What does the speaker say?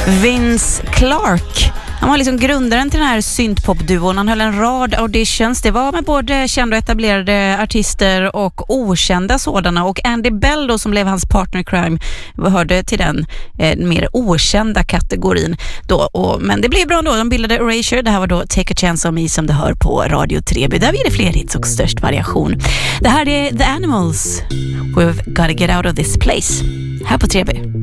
Vince Clarke. Han var liksom grundaren till den här synthpop-duon. Han höll en rad auditions. Det var med både kända och etablerade artister och okända sådana. Och Andy Bell då, som blev hans partner i crime, hörde till den mer okända kategorin då. Men det blev bra då. De bildade Erasure. Det här var då Take a Chance on Me som du hör på Radio Treby. Där blir det fler hits och störst variation. Det här är The Animals. We've gotta get out of this place. Här på Treby.